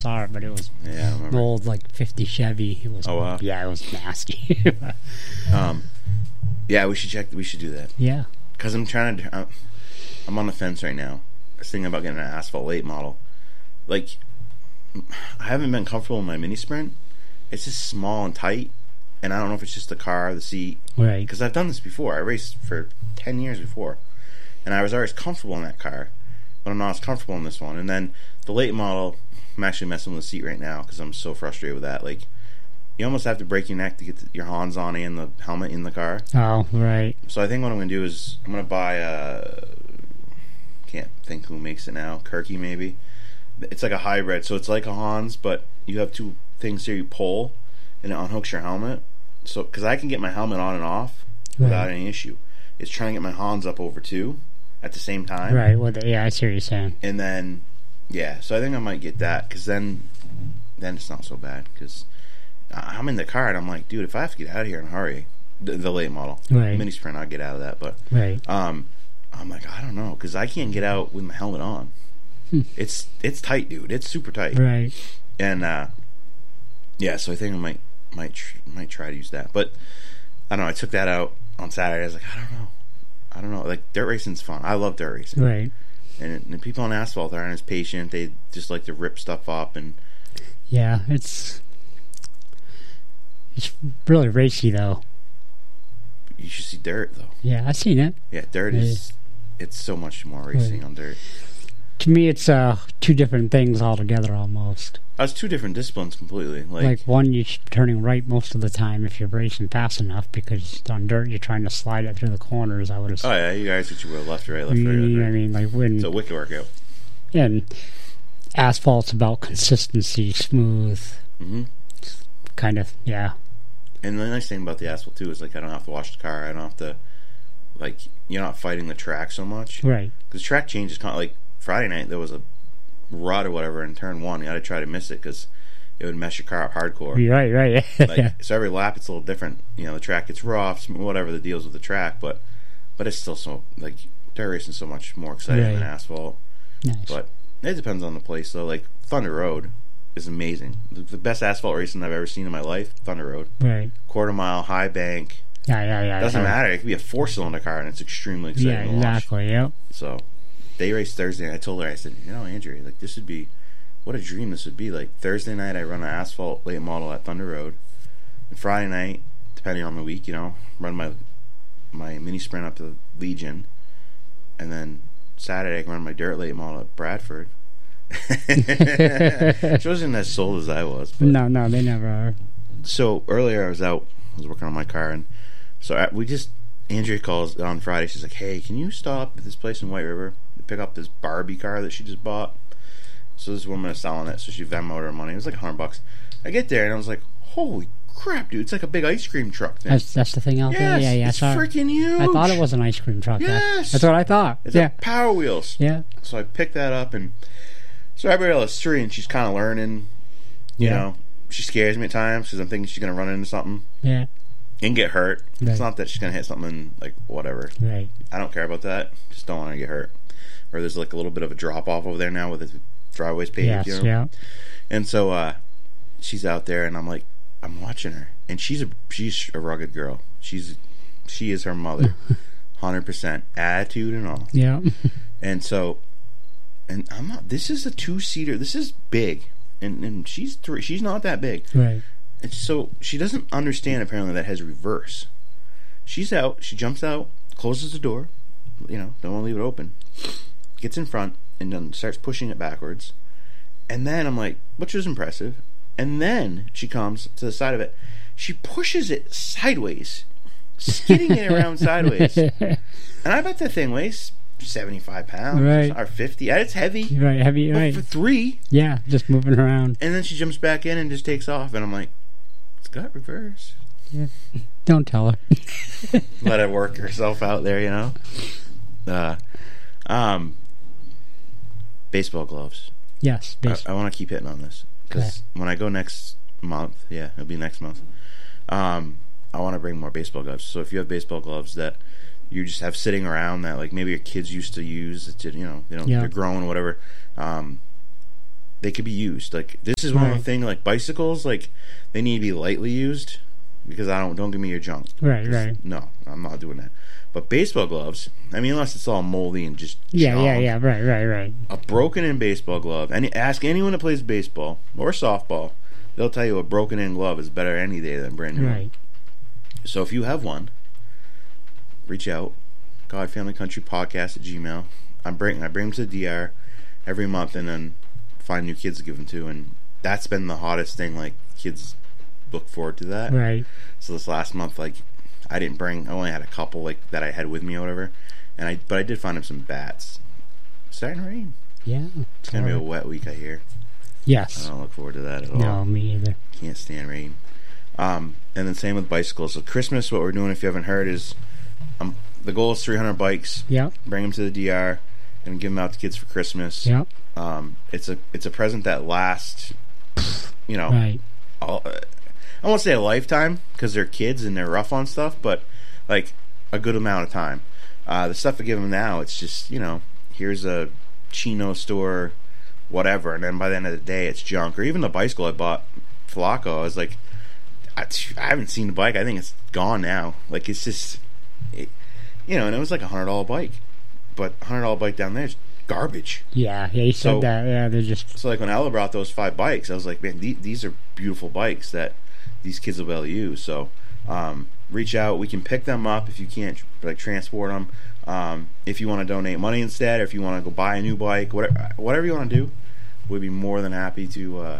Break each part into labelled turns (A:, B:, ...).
A: start, but it was
B: Yeah, I
A: an
B: remember.
A: old like 50 Chevy. It was,
B: Oh, wow.
A: yeah, it was nasty.
B: Yeah, we should do that.
A: Yeah.
B: Because I'm trying to... I'm on the fence right now. I was thinking about getting an Asphalt late model. Like, I haven't been comfortable in my Mini Sprint. It's just small and tight. And I don't know if it's just the car, the seat.
A: Right.
B: Because I've done this before. I raced for 10 years before. And I was always comfortable in that car. But I'm not as comfortable in this one. And then the late model, I'm actually messing with the seat right now because I'm so frustrated with that. Like, you almost have to break your neck to get your Hans on and the helmet in the car.
A: Oh, right.
B: So I think what I'm going to do is I'm going to buy can't think who makes it now. Kirky maybe. It's like a hybrid. So it's like a Hans, but you have two things here you pull and it unhooks your helmet. So because I can get my helmet on and off without any issue. It's trying to get my Hans up over two at the same time.
A: Right. Well, yeah, I see what you're saying.
B: And then, yeah, so I think I might get that because then it's not so bad because I'm in the car and I'm like, dude, if I have to get out of here in a hurry, the late model,
A: Right.
B: Mini Sprint, I'll get out of that. But
A: Right.
B: I'm like, I don't know because I can't get out with my helmet on. It's tight, dude. It's super tight.
A: Right.
B: And yeah, so I think I might try to use that. But I don't know. I took that out on Saturday. I was like, I don't know. Like dirt racing's fun. I love dirt racing.
A: Right.
B: And people on asphalt aren't as patient. They just like to rip stuff up and.
A: Yeah, it's really racy though.
B: You should see dirt though.
A: Yeah, I've seen it.
B: Yeah, dirt is. It's so much more racing on dirt.
A: To me, it's two different things altogether almost.
B: It's two different disciplines completely.
A: Like one, you're turning right most of the time if you're racing fast enough, because on dirt you're trying to slide it through the corners. I would have.
B: Oh yeah, you guys get you go left, right, left, right, left,
A: You know
B: right.
A: what I mean, like when
B: It's a wicked workout.
A: and asphalt's about consistency, smooth, kind of. Yeah.
B: And the nice thing about the asphalt too is like I don't have to wash the car. I don't have to like you're not fighting the track so much.
A: Right.
B: Because track changes kind of like Friday night there was a rut or whatever in turn one. You had to try to miss it because it would mess your car up hardcore.
A: Right.
B: Like, so every lap it's a little different. You know, the track gets rough, whatever the deals with the track, but it's still so like dirt racing is so much more exciting than asphalt.
A: Nice.
B: But it depends on the place though. Like Thunder Road is amazing. The best asphalt racing I've ever seen in my life. Thunder Road.
A: Right.
B: Quarter mile, high bank.
A: Yeah.
B: Doesn't matter. It could be a 4-cylinder car and it's extremely exciting
A: Yeah,
B: to watch.
A: exactly. Yep.
B: So they raced Thursday. I told her, I said, Andrea, like this would be, what a dream this would be. Like Thursday night, I run an asphalt late model at Thunder Road. And Friday night, depending on the week, run my mini sprint up to Legion. And then Saturday, I can run my dirt late model at Bradford. She wasn't as sold as I was. But.
A: No, they never are.
B: So earlier, I was working on my car, and so Andrea calls on Friday. She's like, "Hey, can you stop at this place in White River to pick up this Barbie car that she just bought?" So this woman is selling it, so she Venmoed her money. It was like $100. I get there and I was like, "Holy crap, dude! It's like a big ice cream truck thing."
A: That's the thing out there. Yeah.
B: It's freaking huge.
A: I thought it was an ice cream truck.
B: Yes,
A: that's what I thought.
B: It's a Power Wheels.
A: Yeah.
B: So I picked that up, and so everybody else is 3, and she's kind of learning. You know, she scares me at times because I'm thinking she's gonna run into something.
A: Yeah.
B: And get hurt.
A: Right.
B: It's not that she's gonna hit something like whatever.
A: Right.
B: I don't care about that. Just don't want to get hurt. Or there's like a little bit of a drop off over there now with the driveway's paved.
A: Yes. Yeah.
B: And so she's out there, and I'm watching her, and she's a rugged girl. She is her mother, 100% attitude and all.
A: Yeah.
B: And so, and I'm not. This is a 2-seater. This is big, and she's 3. She's not that big.
A: Right.
B: And so she doesn't understand apparently that has reverse. She's out, she jumps out, closes the door, don't want to leave it open, gets in front and then starts pushing it backwards. And then I'm like, which was impressive. And then she comes to the side of it, she pushes it sideways, skidding it around sideways. And I bet that thing weighs 75 pounds,
A: right,
B: or 50. It's heavy,
A: right? Heavy,
B: but
A: right?
B: For 3,
A: yeah, just moving around.
B: And then she jumps back in and just takes off, and I'm like, it's got reverse.
A: Yeah, don't tell her.
B: Let her work herself out there, Baseball gloves.
A: Yes,
B: I want to keep hitting on this because when I go next month, it'll be next month. I want to bring more baseball gloves. So if you have baseball gloves that you just have sitting around that like maybe your kids used to use, they're growing or whatever, they could be used. Like, this is one of the
A: Right.
B: things, like, bicycles, like, they need to be lightly used, because don't give me your junk.
A: Right,
B: 'Cause,
A: right.
B: No, I'm not doing that. But baseball gloves, I mean, unless it's all moldy and just junk,
A: Yeah. Right.
B: a broken-in baseball glove, and ask anyone that plays baseball or softball, they'll tell you a broken-in glove is better any day than a brand new one.
A: Right.
B: So if you have one, reach out. God Family Country Podcast at Gmail. I bring them to the DR every month, and then find new kids to give them to, and that's been the hottest thing. Like, kids look forward to that.
A: Right.
B: So this last month, like, I only had a couple, like, that I had with me or whatever, but I did find them some bats. It's starting to rain.
A: Yeah.
B: It's gonna be a wet week, I hear. I
A: Yes.
B: don't look forward to that at all.
A: No, me either.
B: Can't stand rain. And then same with bicycles. So Christmas, what we're doing, if you haven't heard, is the goal is 300 bikes.
A: Yep.
B: Bring them to the DR and give them out to kids for Christmas.
A: Yep.
B: It's a present that lasts,
A: Right.
B: I won't say a lifetime, because they're kids and they're rough on stuff, but like a good amount of time. The stuff I give them now, it's just, here's a Chino store, whatever, and then by the end of the day, it's junk. Or even the bicycle I bought, Flaco, I was like, I haven't seen the bike. I think it's gone now. Like, it's just, and it was like $100 bike, but $100 bike down there is garbage.
A: Yeah. You said
B: So-
A: that. Yeah, they're just.
B: So like when Ella brought those 5 bikes, I was like, man, these are beautiful bikes that these kids will be able to use. So reach out. We can pick them up if you can't like transport them. If you want to donate money instead, or if you want to go buy a new bike, whatever you want to do, we'd be more than happy to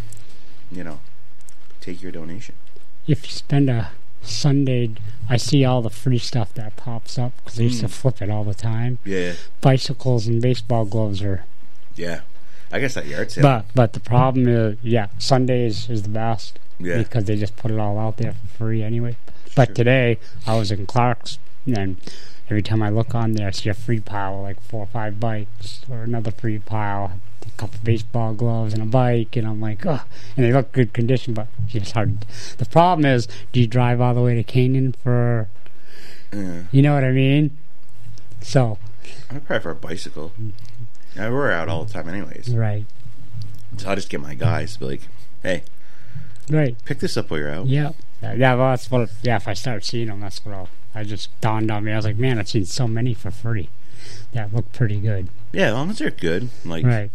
B: take your donation.
A: If you spend a Sunday, I see all the free stuff that pops up because I used to flip it all the time.
B: Yeah,
A: Bicycles and baseball gloves are.
B: yeah. I guess that yard sale.
A: But the problem is, Sundays is the best.
B: Yeah.
A: Because they just put it all out there for free anyway. But
B: Sure.
A: today, I was in Clark's, and every time I look on there, I see a free pile, like 4 or 5 bikes, or another free pile, a couple baseball gloves and a bike, and I'm like, oh, and they look good condition, but it's hard. The problem is, do you drive all the way to Canaan for,
B: Yeah.
A: you know what I mean? So,
B: I'd probably for a bicycle. We're out all the time anyways.
A: right,
B: So I'll just get my guys to be like, hey,
A: right,
B: pick this up while you're out.
A: yeah. Yeah, well, that's what, if I start seeing them, that's what I just dawned on me. I was like, man, I've seen so many for free that look pretty good.
B: Yeah, as long as they're good. Like,
A: Right.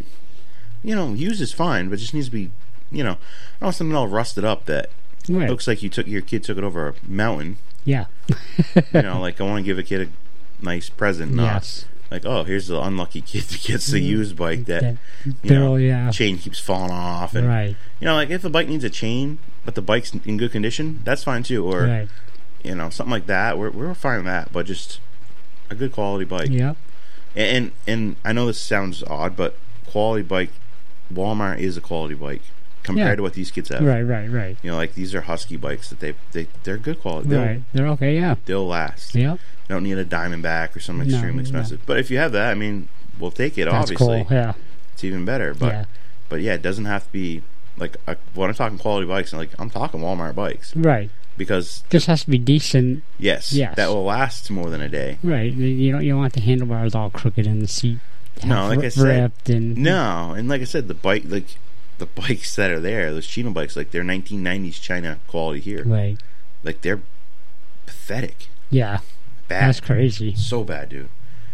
B: Used is fine, but it just needs to be, I don't want something all rusted up that
A: Right.
B: looks like your kid took it over a mountain.
A: Yeah.
B: Like I want to give a kid a nice present, not
A: Yes.
B: like, oh, here's the unlucky kid that gets the used bike that
A: Barely, yeah.
B: chain keeps falling off, and
A: Right.
B: like if the bike needs a chain but the bike's in good condition, that's fine too. Or
A: Right.
B: something like that. We're fine with that, but just a good quality bike.
A: Yep.
B: And I know this sounds odd, but quality bike, Walmart is a quality bike compared
A: Yeah.
B: to what these kids have.
A: Right.
B: Like these are Husky bikes that they're good quality.
A: Right. They're okay, yeah.
B: They'll last.
A: Yep.
B: You don't need a Diamondback or something
A: No,
B: extremely expensive. But if you have that, I mean, we'll take it.
A: That's
B: Obviously,
A: cool, yeah.
B: it's even better. But yeah, it doesn't have to be like when I'm talking quality bikes, I'm talking Walmart bikes
A: Right.
B: because
A: Just has to be decent.
B: yes,
A: Yes.
B: that will last more than a day.
A: Right. You don't want the handlebars all crooked in the seat.
B: No,
A: half
B: like I said,
A: ripped and
B: no, and like I said, the bikes that are there, those Chino bikes, like they're 1990s China quality here.
A: Right.
B: Like they're pathetic,
A: Yeah.
B: bad,
A: That's crazy.
B: so bad, dude.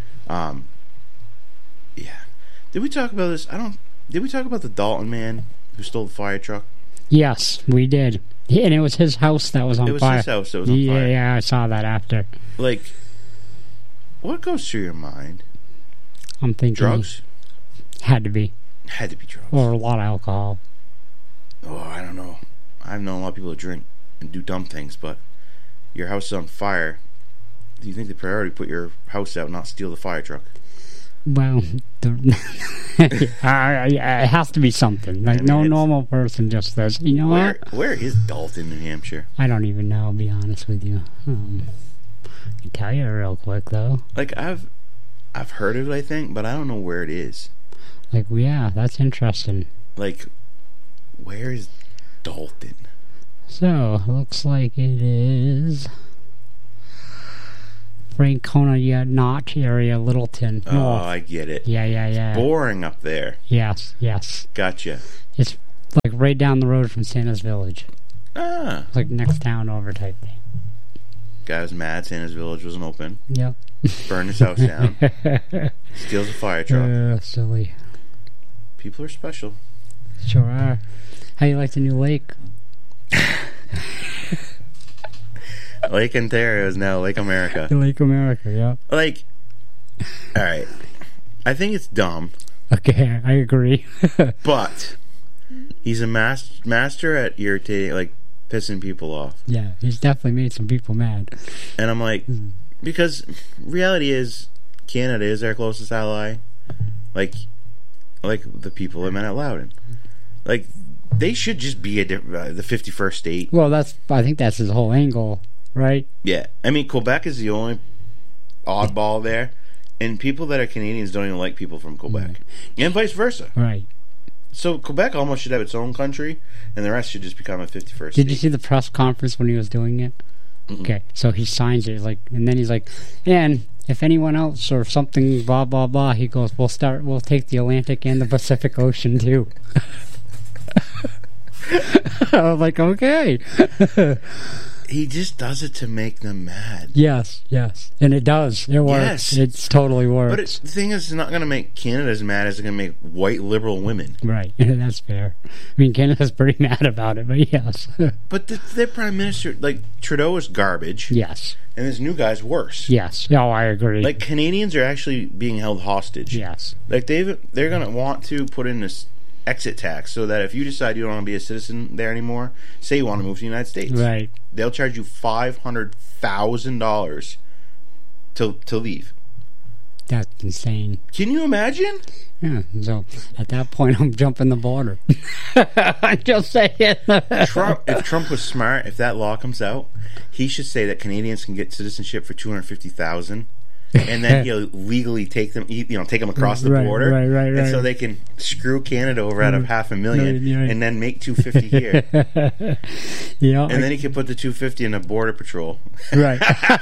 B: Yeah. Did we talk about this? Did we talk about the Dalton man who stole the fire truck?
A: Yes, we did. And it was his house that was on
B: It was
A: fire.
B: his house that was on
A: yeah,
B: fire.
A: Yeah, I saw that after.
B: Like, what goes through your mind?
A: I'm thinking
B: Drugs?
A: had to be.
B: Had to be drugs.
A: Or a lot of alcohol.
B: Oh, I don't know. I've known a lot of people that drink and do dumb things, but your house is on fire. Do you think the priority put your house out, not steal the fire truck?
A: Well, it has to be something. Like,
B: I mean,
A: no
B: it's-
A: normal person just says, you know what?
B: Where is Dalton, New Hampshire?
A: I don't even know, I'll be honest with you. I can tell you real quick, though.
B: Like, I've heard of it, I think, but I don't know where it is.
A: Like, yeah, that's interesting.
B: Like, where is Dalton?
A: So, looks like it is Franconia, Notch area, Littleton.
B: Oh,
A: North.
B: I get it.
A: Yeah.
B: Boring up there.
A: Yes.
B: Gotcha.
A: It's like right down the road from Santa's Village.
B: Ah.
A: It's like next town over type thing.
B: Guy was mad Santa's Village wasn't open.
A: Yep.
B: Burned his house down. Steals a fire truck.
A: Silly.
B: People are special.
A: Sure are. How you like the new lake?
B: Lake Ontario is now Lake America.
A: Lake America, yeah.
B: Like, alright. I think it's dumb.
A: Okay, I agree.
B: But he's a master at irritating, like, pissing people off.
A: Yeah, he's definitely made some people mad.
B: And I'm like, because reality is, Canada is our closest ally. Like the people that met at Loudon. Like, they should just be the 51st state.
A: Well, I think that's his whole angle, right?
B: Yeah. I mean, Quebec is the only oddball there. And people that are Canadians don't even like people from Quebec. And vice versa.
A: Right.
B: So Quebec almost should have its own country, and the rest should just become a 51st state.
A: Did you see the press conference when he was doing it? Mm-mm. Okay, so he signs it, and then he's like, and if anyone else or something, blah, blah, blah, he goes, we'll take the Atlantic and the Pacific Ocean, too. I was like, okay.
B: He just does it to make them mad.
A: Yes. And it does. It works. Yes. It totally works.
B: But the thing is, it's not going to make Canada as mad as it's going to make white liberal women.
A: Right. That's fair. I mean, Canada's pretty mad about it, but yes.
B: But their prime minister, like, Trudeau is garbage.
A: Yes.
B: And this new guy's worse.
A: Yes. Oh, I agree.
B: Like, Canadians are actually being held hostage.
A: Yes.
B: Like, they're going to want to put in this exit tax so that if you decide you don't want to be a citizen there anymore, say you want to move to the United States.
A: Right.
B: They'll charge you $500,000 to leave.
A: That's insane.
B: Can you imagine?
A: Yeah, so at that point, I'm jumping the border. I'm just saying.
B: If Trump was smart, if that law comes out, he should say that Canadians can get citizenship for $250,000, and then he'll legally take them across the border,
A: right.
B: And so they can screw Canada over out of $500,000, and then make $250 here.
A: Yeah,
B: and then he can put the $250 in a border patrol.
A: Right.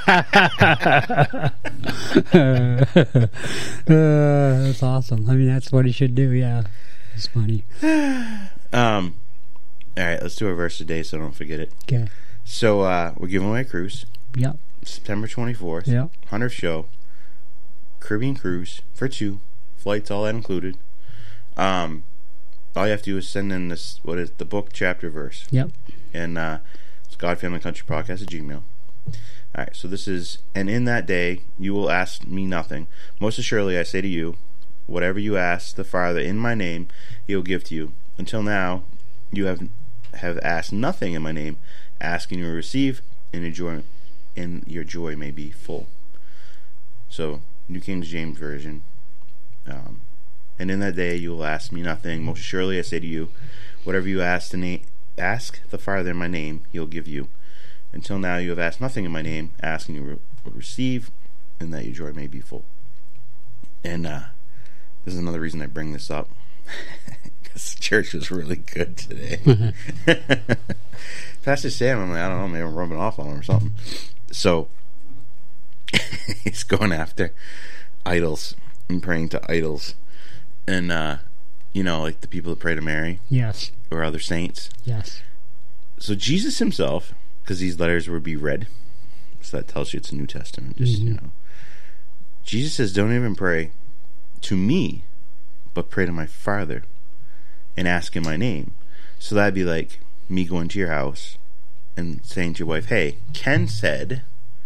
A: That's awesome. I mean, that's what he should do. Yeah, it's funny.
B: All right, let's do a verse today, so I don't forget it.
A: Okay.
B: So we're giving away a cruise.
A: Yep.
B: September 24th.
A: Yep.
B: 100th show. Caribbean cruise for 2 flights, all that included. All you have to do is send in this, what is the book, chapter, verse.
A: Yep.
B: And it's God Family Country Podcast at Gmail. Alright, so this is, and in that day you will ask me nothing. Most assuredly I say to you, whatever you ask the Father in my name, he will give to you. Until now you have asked nothing in my name. Ask and you will receive, and your joy may be full. So, New King James Version. And in that day you will ask me nothing. Most surely I say to you, whatever you ask the Father in my name, he will give you. Until now you have asked nothing in my name. Ask and you will receive, and that your joy may be full. And this is another reason I bring this up. Because the church was really good today. Pastor Sam, I'm like, I don't know, maybe I'm rubbing off on him or something. So he's going after idols and praying to idols. And like the people that pray to Mary.
A: Yes.
B: Or other saints.
A: Yes.
B: So Jesus himself, because these letters would be read, so that tells you it's a New Testament. Just Jesus says, don't even pray to me, but pray to my Father and ask in my name. So that'd be like me going to your house and saying to your wife, hey, Ken said,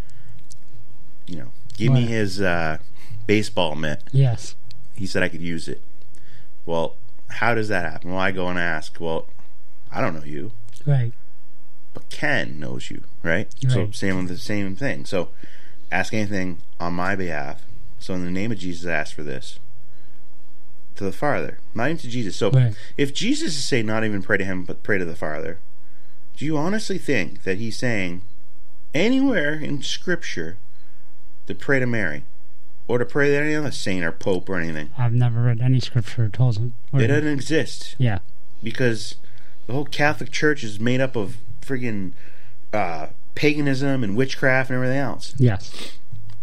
B: give me his baseball mitt.
A: Yes.
B: He said I could use it. Well, how does that happen? Well, I go and ask, well, I don't know you.
A: Right.
B: But Ken knows you, right? So same thing. So ask anything on my behalf. So in the name of Jesus, ask for this. To the Father. Not even to Jesus. So if Jesus is saying not even pray to him, but pray to the Father, do you honestly think that he's saying anywhere in Scripture to pray to Mary? Or to pray to any other saint or pope or anything?
A: I've never read any scripture that tells him.
B: It doesn't exist.
A: Yeah.
B: Because the whole Catholic Church is made up of friggin' paganism and witchcraft and everything else.
A: Yes.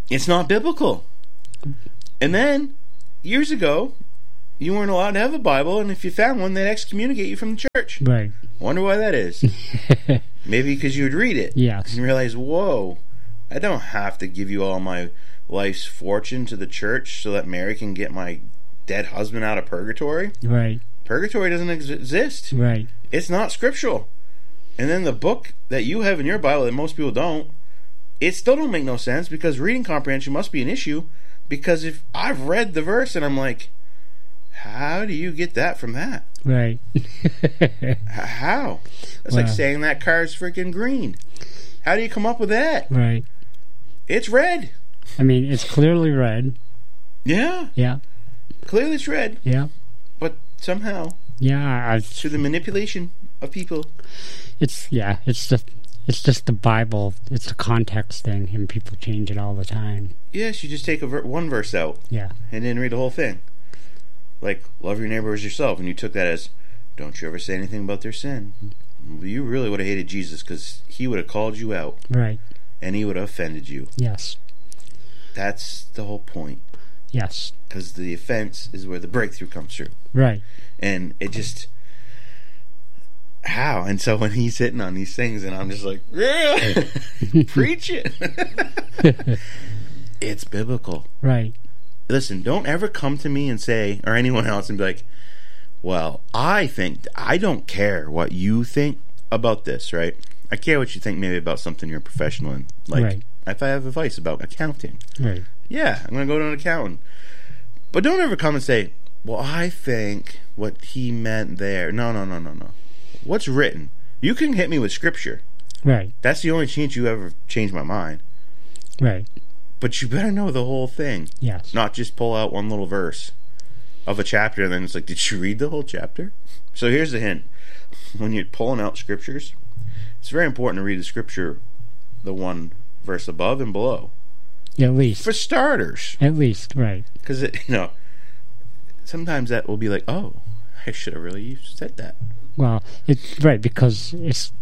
B: It's not biblical. And then, years ago, you weren't allowed to have a Bible, and if you found one, they'd excommunicate you from the church.
A: Right.
B: Wonder why that is. Maybe because you would read it.
A: Yes.
B: And realize, whoa, I don't have to give you all my life's fortune to the church so that Mary can get my dead husband out of purgatory.
A: Right.
B: Purgatory doesn't exist.
A: Right.
B: It's not scriptural. And then the book that you have in your Bible that most people don't, it still don't make no sense, because reading comprehension must be an issue. Because if I've read the verse and I'm like, how do you get that from that?
A: Right.
B: How? That's like saying that car's freaking green. How do you come up with that?
A: Right.
B: It's red.
A: I mean, it's clearly red.
B: Yeah.
A: Yeah.
B: Clearly it's red.
A: Yeah.
B: But somehow,
A: yeah,
B: through the manipulation of people,
A: it's just the Bible. It's a context thing, and people change it all the time.
B: yes, you just take one verse out,
A: Yeah.
B: and then read the whole thing. Like, love your neighbor as yourself, and you took that as, don't you ever say anything about their sin. You really would have hated Jesus, because he would have called you out,
A: Right.
B: and he would have offended you.
A: Yes.
B: That's the whole point,
A: Yes.
B: because the offense is where the breakthrough comes through.
A: Right.
B: And it just, how? And so when he's hitting on these things, and I'm just like, yeah, preach it. It's biblical.
A: Right.
B: Listen, don't ever come to me and say, or anyone else, and be like, well, I don't care what you think about this, right? I care what you think maybe about something you're a professional in. Like,
A: Right.
B: if I have advice about accounting,
A: Right.
B: yeah, I'm going to go to an accountant. But don't ever come and say, well, I think what he meant there. No. What's written? You can hit me with scripture.
A: Right.
B: That's the only chance you ever change my mind.
A: Right.
B: But you better know the whole thing.
A: Yes.
B: Not just pull out one little verse of a chapter and then it's like, did you read the whole chapter? So here's the hint. When you're pulling out scriptures, it's very important to read the scripture, the one verse above and below.
A: At least.
B: For starters.
A: At least. Right.
B: Because, sometimes that will be like, oh, I should have really said that.
A: Well, it's right, because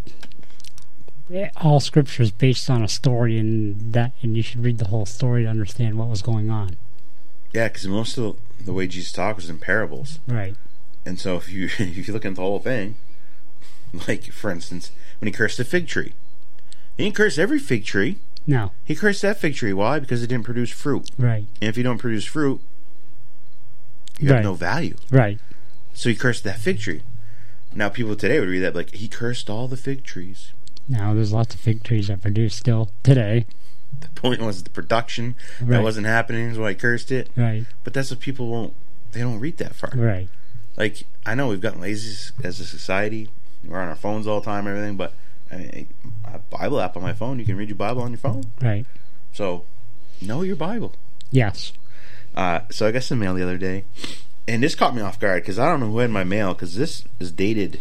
A: all scripture is based on a story, and you should read the whole story to understand what was going on.
B: Yeah, because most of the way Jesus talked was in parables.
A: Right.
B: And so if you look at the whole thing, like, for instance, when he cursed the fig tree, he didn't curse every fig tree.
A: No.
B: He cursed that fig tree. Why? Because it didn't produce fruit.
A: Right.
B: And if you don't produce fruit, you have no value.
A: Right.
B: So he cursed that fig tree. Now people today would read that like, he cursed all the fig trees.
A: Now there's lots of fig trees that produce still today.
B: The point was the production that wasn't happening is why he cursed it.
A: Right.
B: But that's what people they don't read that far.
A: Right.
B: Like, I know we've gotten lazy as a society. We're on our phones all the time and everything, but I mean, a Bible app on my phone, you can read your Bible on your phone.
A: Right.
B: So, know your Bible.
A: Yes.
B: So I got some mail the other day, and this caught me off guard because I don't know who had my mail, because this is dated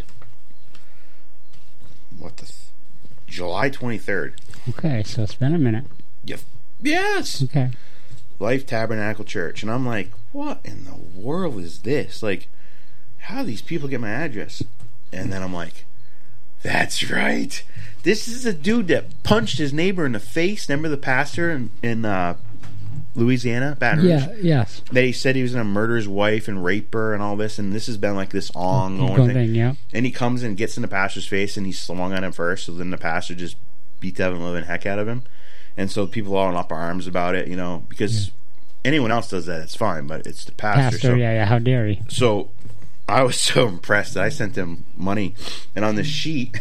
B: July 23rd.
A: Okay, so it's been a minute.
B: Yes.
A: Okay.
B: Life Tabernacle Church, and I'm like, what in the world is this? Like, how do these people get my address? And then I'm like, that's right. This is a dude that punched his neighbor in the face. Remember the pastor in Louisiana, Baton Rouge?
A: Yeah. Yes.
B: That he said he was going to murder his wife and rape her and all this, and this has been like this ongoing thing.
A: Yeah.
B: And he comes and gets in the pastor's face, and he swung at him first, so then the pastor just beat the living heck out of him. And so people all up arms about it, because anyone else does that, it's fine, but it's the pastor. So,
A: yeah, how dare he?
B: So I was so impressed that I sent him money, and on this sheet,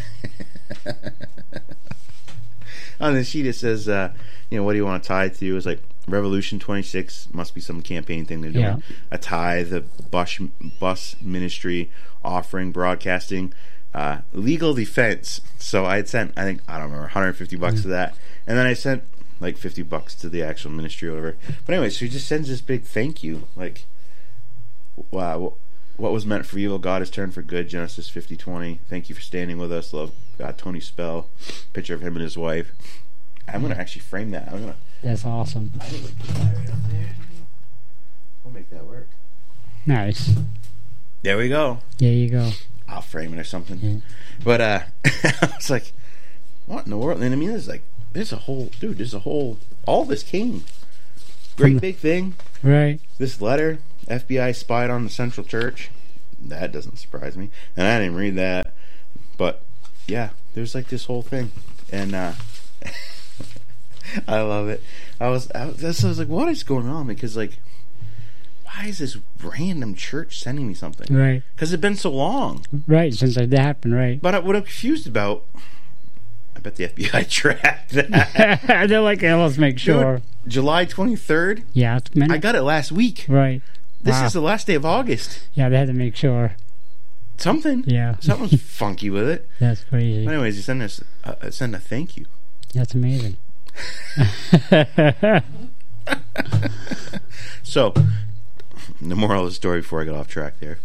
B: it says, what do you want to tithe to? It's like Revolution 26 must be some campaign thing they're doing.
A: Yeah.
B: A tithe, the bus ministry, offering, broadcasting, legal defense. So I had sent, I don't remember, $150 to that, and then I sent like $50 to the actual ministry or whatever. But anyway, so he just sends this big thank you, like, wow. What was meant for evil, God has turned for good. Genesis 50:20. Thank you for standing with us. Love, God. Tony Spell. Picture of him and his wife. I'm gonna actually frame that.
A: That's awesome.
B: I think we put that right up there. We'll make that work.
A: Nice.
B: There we go.
A: There you go.
B: I'll frame it or something.
A: Yeah.
B: But I was like, what in the world? And I mean, there's a whole. All this came Great big thing.
A: Right.
B: This letter, FBI spied on the Central Church. That doesn't surprise me. And I didn't read that. But, yeah, there's like this whole thing. And, I love it. I was like, what is going on? Because, like, why is this random church sending me something?
A: Right.
B: Because it's been so long.
A: Right, since that happened, right.
B: But what I'm confused about, I bet the FBI tracked that.
A: They're like, yeah, let's make sure.
B: Dude, July 23rd?
A: Yeah, it's minutes.
B: I got it last week.
A: Right.
B: This is the last day of August.
A: Yeah, they had to make sure.
B: Something.
A: Yeah.
B: Something's funky with it.
A: That's crazy.
B: Anyways, you send a thank you.
A: That's amazing.
B: So, the moral of the story before I get off track there.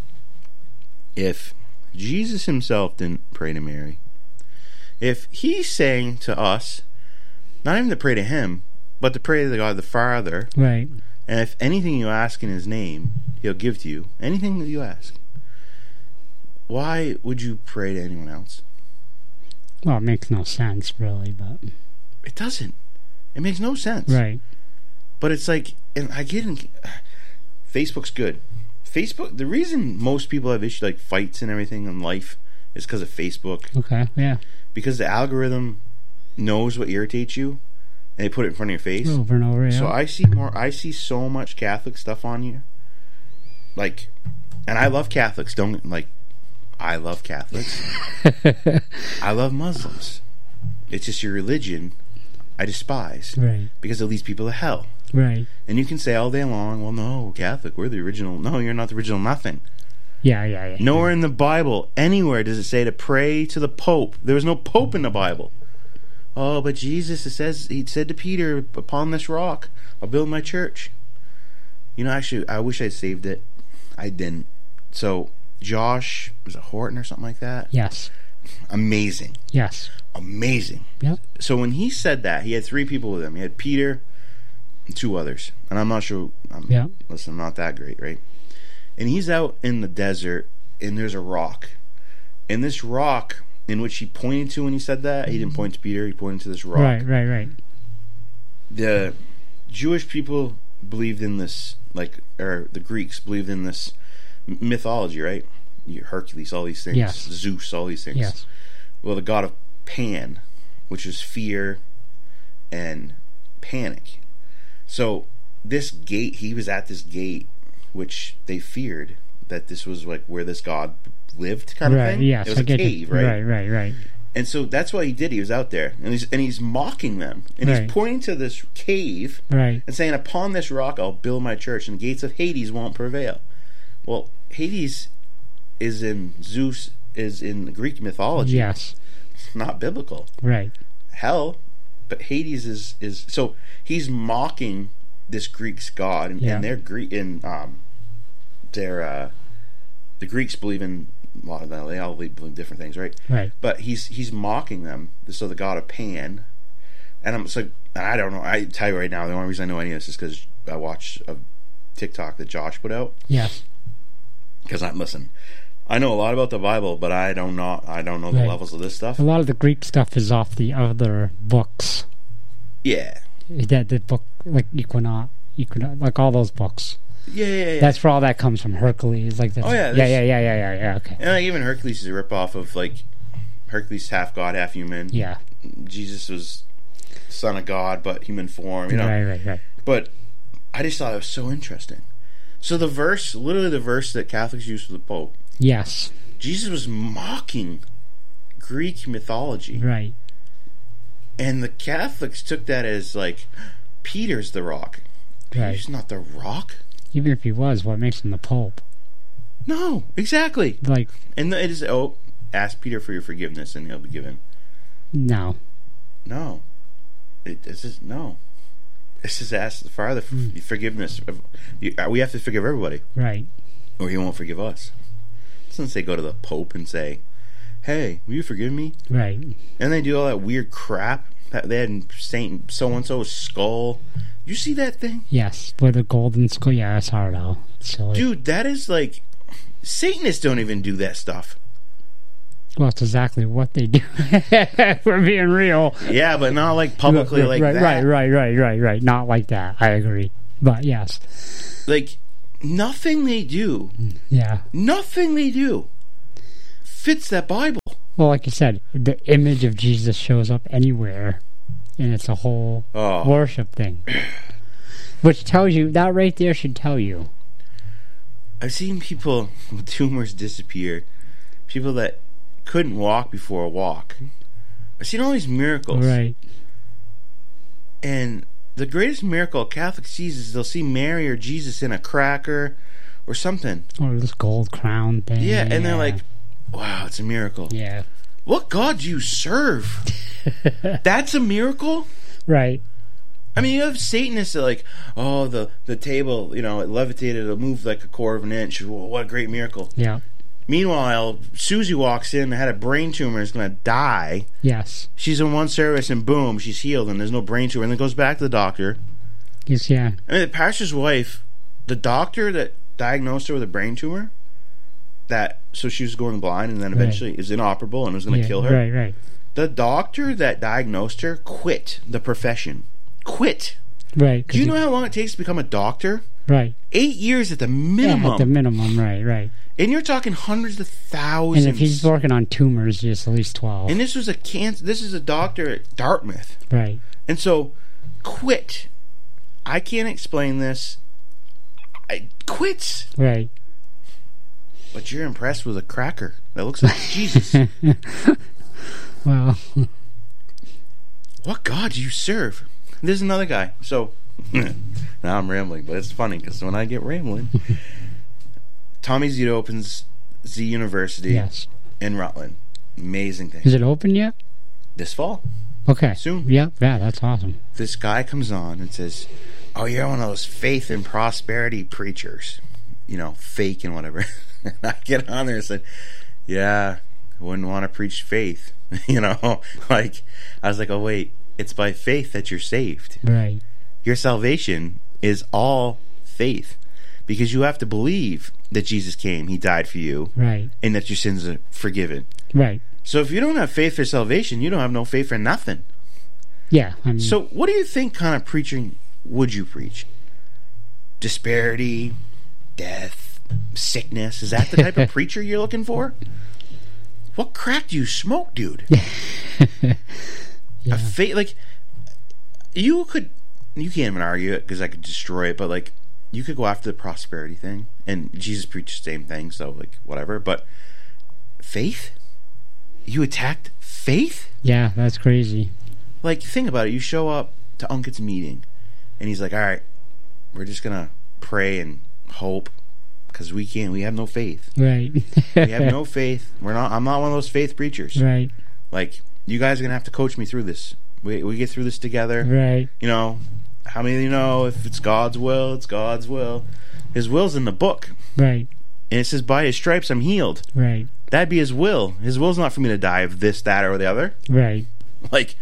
B: If Jesus himself didn't pray to Mary, if he's saying to us, not even to pray to him, but to pray to God the Father,
A: right.
B: And if anything you ask in his name, he'll give to you. Anything that you ask. Why would you pray to anyone else?
A: Well, it makes no sense, really, but...
B: It doesn't. It makes no sense.
A: Right.
B: But it's like, and I get in... Facebook's good. Facebook, the reason most people have issues like fights and everything in life is because of Facebook.
A: Okay, yeah.
B: Because the algorithm knows what irritates you, and they put it in front of your face.
A: Over and over, yeah.
B: So I see so much Catholic stuff on you. Like, and I love Catholics. I love Catholics. I love Muslims. It's just your religion I despise.
A: Right.
B: Because it leads people to hell.
A: Right.
B: And you can say all day long, well, no, Catholic, we're the original. No, you're not the original nothing.
A: Yeah.
B: Nowhere in the Bible, anywhere does it say to pray to the Pope. There was no Pope in the Bible. Oh, but Jesus, it says, he said to Peter, upon this rock, I'll build my church. You know, actually, I wish I'd saved it. I didn't. So, Josh, was it Horton or something like that?
A: Yes.
B: Amazing.
A: Yes.
B: Amazing.
A: Yep.
B: So when he said that, he had 3 people with him. He had Peter and 2 others. And I'm not sure. Listen, I'm not that great, right? And he's out in the desert, and there's a rock. And this rock, in which he pointed to when he said that, he didn't point to Peter, he pointed to this rock.
A: Right.
B: The Jewish people believed in this, or the Greeks believed in this mythology, right? Hercules, all these things.
A: Yes.
B: Zeus, all these things.
A: Yes.
B: Well, the god of Pan, which is fear and panic. So this gate, he was at this gate, which they feared that this was like where this god lived, kind of thing.
A: Yes,
B: it was a cave, right?
A: Right.
B: And so that's what he did. He was out there, and he's mocking them, and he's pointing to this cave,
A: right,
B: and saying, "Upon this rock I'll build my church, and the gates of Hades won't prevail." Well, Hades is in Greek mythology.
A: Yes.
B: It's not biblical.
A: Right.
B: Hell, but Hades is so he's mocking this Greek's god, and they're Greek in the Greeks believe in a lot of them. They all believe in different things, right?
A: Right.
B: But he's mocking them. So the god of Pan, and I'm so I don't know. I tell you right now, the only reason I know any of this is because I watched a TikTok that Josh put out.
A: Yes.
B: Because I know a lot about the Bible, but I don't know the levels of this stuff.
A: A lot of the Greek stuff is off the other books.
B: Yeah.
A: That the book, like Equinox, like all those books.
B: Yeah.
A: That's where all that comes from. Hercules, like that.
B: Oh yeah.
A: Yeah. Okay.
B: And like, even Hercules is a ripoff of like Hercules, half god, half human.
A: Yeah.
B: Jesus was son of God, but human form. You know.
A: Right.
B: But I just thought it was so interesting. So the verse that Catholics use for the Pope.
A: Yes.
B: Jesus was mocking Greek mythology.
A: Right.
B: And the Catholics took that as like, Peter's the rock. Peter's not the rock.
A: Even if he was, what makes him the Pope?
B: No, exactly.
A: Like,
B: and it is, ask Peter for your forgiveness and he'll be given.
A: No.
B: It's just, no. It's just ask the Father for forgiveness. We have to forgive everybody.
A: Right.
B: Or he won't forgive us. It doesn't say go to the Pope and say, hey, will you forgive me?
A: Right.
B: And they do all that weird crap. They had Saint so-and-so's skull. You see that thing?
A: Yes, with the golden skull. Yeah, I saw it all. It's silly.
B: Dude, that is like... Satanists don't even do that stuff.
A: Well, it's exactly what they do. We're being real.
B: Yeah, but not like publicly like that.
A: Right. Not like that. I agree. But yes.
B: Like, nothing they do fits that Bible.
A: Well, like you said, the image of Jesus shows up anywhere, and it's a whole worship thing. Which tells you, that right there should tell you.
B: I've seen people with tumors disappear. People that couldn't walk before a walk. I've seen all these miracles.
A: Right.
B: And the greatest miracle a Catholic sees is they'll see Mary or Jesus in a cracker or something.
A: Or this gold crown thing.
B: Yeah, and they're like, wow, it's a miracle.
A: Yeah.
B: What God do you serve? That's a miracle?
A: Right.
B: I mean, you have Satanists that like, oh, the table, it levitated, it'll move like a quarter of an inch. Whoa, what a great miracle.
A: Yeah.
B: Meanwhile, Susie walks in, had a brain tumor, is going to die.
A: Yes.
B: She's in one service, and boom, she's healed, and there's no brain tumor. And then goes back to the doctor.
A: Yes, yeah.
B: I mean, the pastor's wife, the doctor that diagnosed her with a brain tumor, so she was going blind, and then eventually is inoperable and was going to kill her.
A: Right, right.
B: The doctor that diagnosed her quit the profession. Quit.
A: Right.
B: Do you know how long it takes to become a doctor?
A: Right.
B: 8 years at the minimum.
A: Yeah, at the minimum, right.
B: And you're talking hundreds of thousands.
A: And if he's working on tumors, it's at least 12.
B: And this was this is a doctor at Dartmouth.
A: Right.
B: And so, quit. I can't explain this. Quits.
A: Right.
B: But you're impressed with a cracker that looks like Jesus.
A: Well.
B: What God do you serve? There's another guy. So, now I'm rambling, but it's funny because when I get rambling, Tommy Zito opens Z University in Rutland. Amazing thing.
A: Is it open yet?
B: This fall.
A: Okay.
B: Soon.
A: Yeah, that's awesome.
B: This guy comes on and says, oh, you're one of those faith and prosperity preachers. Fake and whatever. And I get on there and said, yeah, I wouldn't want to preach faith. Like, I was like, oh, wait, it's by faith that you're saved.
A: Right.
B: Your salvation is all faith. Because you have to believe that Jesus came, he died for you,
A: right,
B: and that your sins are forgiven.
A: Right.
B: So if you don't have faith for salvation, you don't have no faith for nothing.
A: Yeah.
B: So what do you think kind of preaching would you preach? Disparity, death, sickness? Is that the type of preacher you're looking for? What crack do you smoke, dude?
A: Yeah.
B: A faith, like, you can't even argue it because I could destroy it, but like, you could go after the prosperity thing, and Jesus preached the same thing, so like, whatever. But faith? You attacked faith?
A: Yeah, that's crazy.
B: Like, think about it. You show up to Unkett's meeting, and he's like, all right, we're just going to pray and hope, because we have no faith.
A: Right.
B: We have no faith. I'm not one of those faith preachers.
A: Right.
B: Like, you guys are going to have to coach me through this. We get through this together.
A: Right.
B: How many of you know if it's God's will, it's God's will? His will's in the book.
A: Right.
B: And it says, by his stripes I'm healed.
A: Right.
B: That'd be his will. His will's not for me to die of this, that, or the other.
A: Right.
B: Like,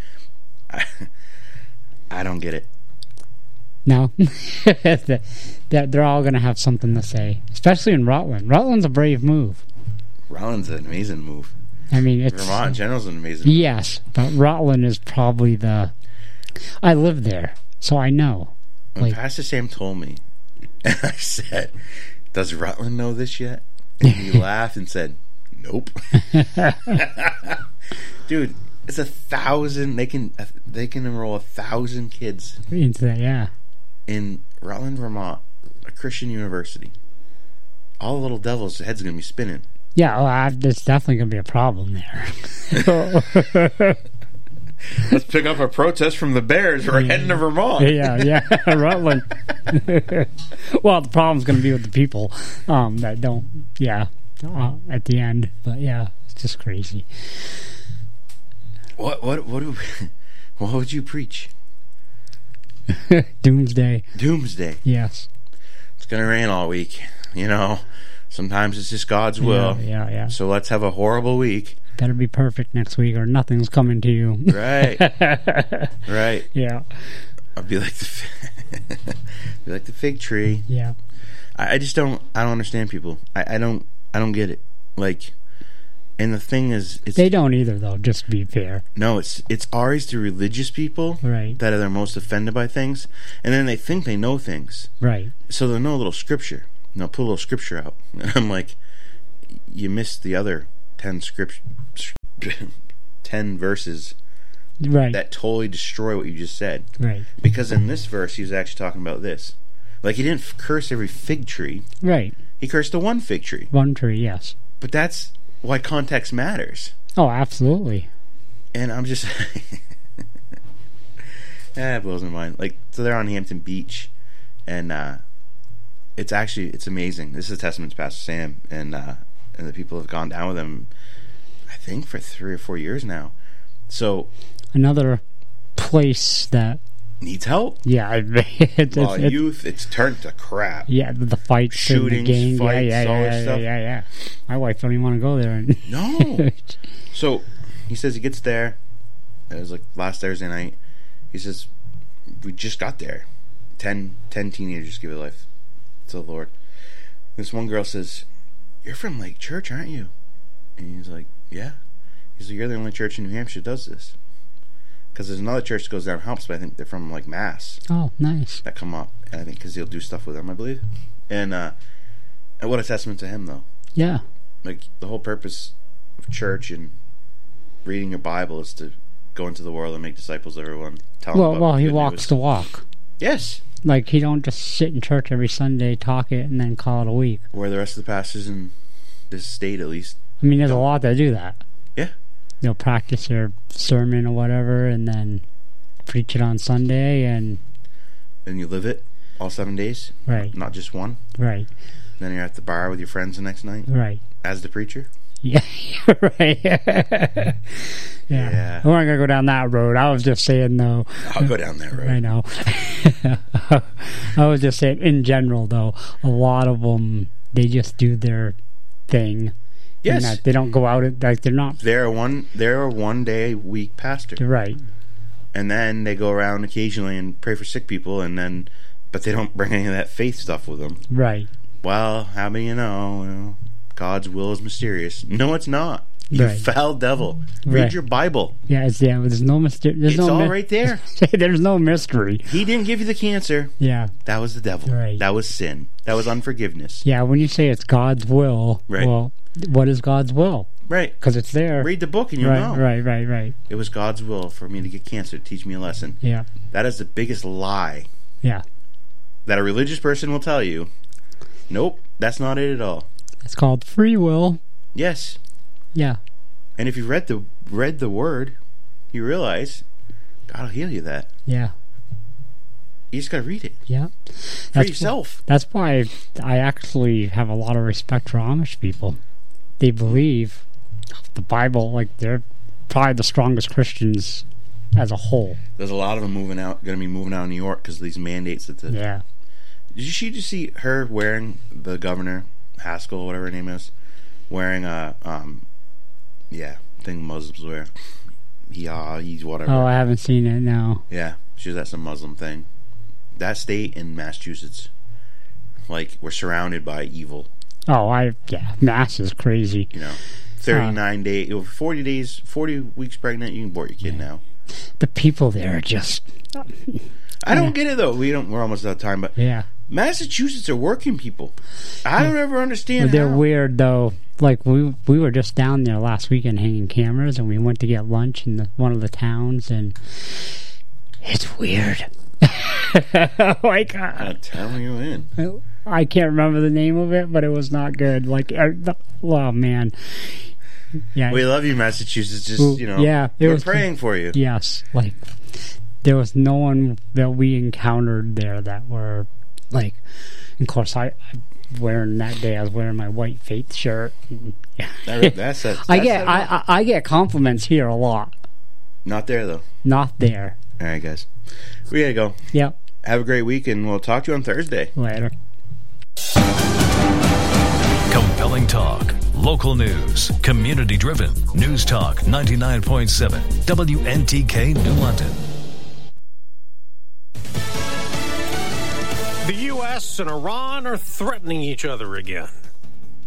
B: I don't get it.
A: No. They're all going to have something to say. Especially in Rutland. Rutland's a brave move.
B: Rutland's an amazing move.
A: I mean, it's...
B: Vermont in general is an amazing move.
A: Yes, but Rutland is probably I live there, so I know.
B: When Pastor Sam told me, and I said, does Rutland know this yet? And he laughed and said, nope. Dude, it's 1,000. They can enroll 1,000 kids
A: into that. Yeah, in
B: Rutland, Vermont, a Christian university. All the little devils' heads are gonna be spinning.
A: Yeah, there's definitely gonna be a problem there.
B: Let's pick up a protest from the Bears. We're heading to Vermont.
A: Yeah, Rutland. Well, the problem's going to be with the people that don't. Yeah, at the end. But yeah, it's just crazy.
B: What would you preach?
A: Doomsday.
B: Yes. It's going to rain all week. Sometimes it's just God's will.
A: Yeah.
B: So let's have a horrible week.
A: Better be perfect next week or nothing's coming to you.
B: Right. Right.
A: Yeah.
B: I'll be like the fig tree.
A: Yeah.
B: I just don't understand people. I don't get it. Like, And the thing is,
A: They don't either, though, just to be fair.
B: No, it's always the religious people
A: Right.
B: that are the most offended by things, and then they think they know things.
A: Right.
B: So they'll know a little scripture. And they'll pull a little scripture out. And I'm like, you missed the other 10 verses
A: Right.
B: that totally destroy what you just said.
A: Right.
B: Because in this verse, he was actually talking about this. Like, he didn't curse every fig tree.
A: Right.
B: He cursed the one fig tree.
A: One tree, yes.
B: But that's why context matters.
A: Oh, absolutely.
B: And I'm just... it blows my mind. Like, so they're on Hampton Beach, and it's amazing. This is a testament to Pastor Sam, and the people have gone down with him, I think, for 3 or 4 years now. So...
A: Another place that...
B: needs help.
A: Yeah,
B: Youth, it's turned to crap.
A: Yeah, the fights,
B: shootings,
A: and the gang.
B: fights, all that
A: yeah,
B: stuff.
A: yeah. My wife don't even want to go there.
B: No. So he says he gets there. It was like last Thursday night. He says we just got there. 10 teenagers give their life to the Lord. This one girl says, "You're from Lake Church, aren't you?" And he's like, "Yeah." He's like, "You're the only church in New Hampshire that does this." Because there's another church that goes down helps, but I think they're from like Mass.
A: Oh, nice.
B: That come up, and I think because he'll do stuff with them, I believe. And what a testament to him, though.
A: Yeah.
B: Like, the whole purpose of church and reading your Bible is to go into the world and make disciples of everyone. Tell them about
A: Well,
B: the
A: he
B: good
A: walks
B: news.
A: the walk.
B: Yes.
A: Like, he don't just sit in church every Sunday, talk it, and then call it a week.
B: Where the rest of the pastors in this state, at least.
A: I mean, there's a lot that do that.
B: Yeah.
A: They'll practice their sermon or whatever, and then preach it on Sunday, and...
B: And you live it all 7 days.
A: Right.
B: Not just one.
A: Right.
B: Then you're at the bar with your friends the next night.
A: Right.
B: As the preacher.
A: Yeah, right. yeah.
B: Yeah.
A: I wasn't going to go down that road. I was just saying, though.
B: I'll go down that road.
A: I know. I was just saying, in general, though, a lot of them, they just do their thing.
B: Yes.
A: They don't go out, like, they're not.
B: They're a 1 day a week pastor.
A: Right.
B: And then they go around occasionally and pray for sick people, but they don't bring any of that faith stuff with them.
A: Right.
B: Well, how do you know? Well, God's will is mysterious. No, it's not. You
A: Right.
B: foul devil. Read
A: Right.
B: your Bible.
A: Yeah, there's no mystery.
B: It's all right there.
A: There's no mystery.
B: He didn't give you the cancer.
A: Yeah.
B: That was the devil.
A: Right.
B: That was sin. That was unforgiveness.
A: Yeah, when you say it's God's will,
B: Right.
A: well, what is God's will?
B: Right.
A: Because it's there.
B: Read the book and you'll know.
A: Right.
B: It was God's will for me to get cancer to teach me a lesson.
A: Yeah.
B: That is the biggest lie
A: Yeah.
B: that a religious person will tell you. Nope, that's not it at all.
A: It's called free will.
B: Yes.
A: Yeah.
B: And if you read the word, you realize God will heal you that.
A: Yeah.
B: You just got to read it.
A: Yeah.
B: For yourself.
A: That's why I actually have a lot of respect for Amish people. They believe the Bible, like, they're probably the strongest Christians as a whole.
B: There's a lot of them going to be moving out of New York because of these mandates that the...
A: Yeah.
B: Did you just see her wearing, the governor, Haskell, whatever her name is, wearing a, thing Muslims wear. He's whatever.
A: Oh, I haven't seen it, no.
B: Yeah, she was at some Muslim thing. That state in Massachusetts, like, we're surrounded by evil.
A: Oh, Mass is crazy.
B: 39 days, 40 days, 40 weeks pregnant, you can abort your kid now.
A: The people there are just...
B: I don't get it, though. We're almost out of time, but
A: Yeah.
B: Massachusetts are working people. I don't ever understand
A: They're
B: how.
A: weird, though. Like, we were just down there last weekend hanging cameras, and we went to get lunch in one of the towns, and it's weird. Like,
B: I'm telling you in.
A: I can't remember the name of it, but it was not good. Like, oh, man. Yeah.
B: We love you, Massachusetts. Just,
A: yeah,
B: we're praying for you.
A: Yes. Like, there was no one that we encountered there that were, like, of course, I wearing that day, I was wearing my white faith shirt. I get compliments here a lot.
B: Not there, though.
A: Not there.
B: All right, guys. We gotta go.
A: Yep.
B: Have a great week, and we'll talk to you on Thursday.
A: Later.
C: Compelling talk, local news, community-driven. News Talk 99.7, WNTK New London.
D: The U.S. and Iran are threatening each other again.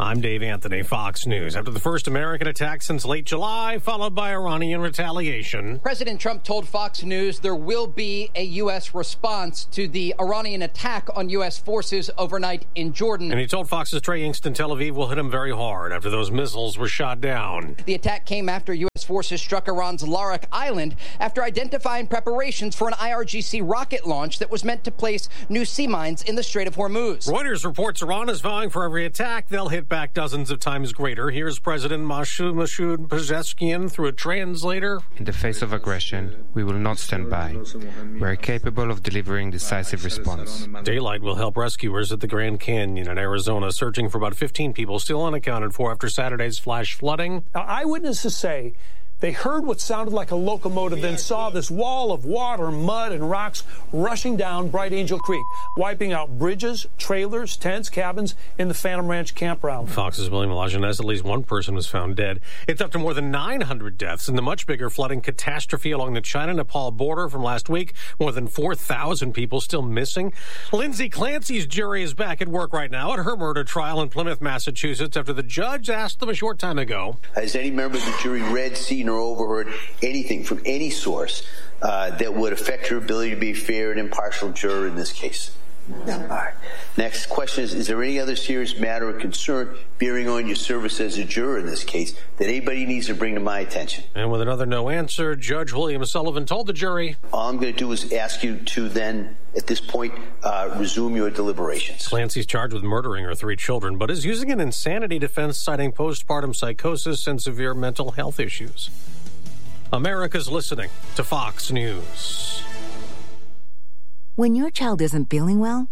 D: I'm Dave Anthony, Fox News. After the first American attack since late July, followed by Iranian retaliation.
E: President Trump told Fox News there will be a U.S. response to the Iranian attack on U.S. forces overnight in Jordan.
D: And he told Fox's Trey Yingsten Tel Aviv will hit him very hard after those missiles were shot down.
E: The attack came after U.S. forces struck Iran's Larak Island after identifying preparations for an IRGC rocket launch that was meant to place new sea mines in the Strait of Hormuz.
D: Reuters reports Iran is vowing for every attack they'll hit back dozens of times greater. Here's President Masoud Pezeshkian through a translator.
F: In the face of aggression, we will not stand by. We are capable of delivering decisive response.
D: Daylight will help rescuers at the Grand Canyon in Arizona, searching for about 15 people still unaccounted for after Saturday's flash flooding.
G: Now, eyewitnesses say they heard what sounded like a locomotive, then saw this wall of water, mud, and rocks rushing down Bright Angel Creek, wiping out bridges, trailers, tents, cabins in the Phantom Ranch campground.
D: Fox's William Lajeunesse, at least one person was found dead. It's up to more than 900 deaths in the much bigger flooding catastrophe along the China-Nepal border from last week. More than 4,000 people still missing. Lindsay Clancy's jury is back at work right now at her murder trial in Plymouth, Massachusetts, after the judge asked them a short time ago.
H: Has any member of the jury read, seen, or overheard anything from any source that would affect your ability to be a fair and impartial juror in this case? No. All right. Next question is there any other serious matter or concern bearing on your service as a juror in this case that anybody needs to bring to my attention?
D: And with another no answer, Judge William Sullivan told the jury,
H: all I'm going to do is ask you to then, at this point, resume your deliberations.
D: Clancy's charged with murdering her 3 children, but is using an insanity defense citing postpartum psychosis and severe mental health issues. America's listening to Fox News.
I: When your child isn't feeling well,